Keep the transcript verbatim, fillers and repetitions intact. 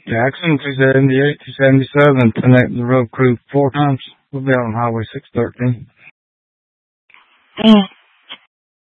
Jackson, two seventy-eight, two seventy-seven, connect the road crew four times. We'll be on Highway six thirteen. Mm.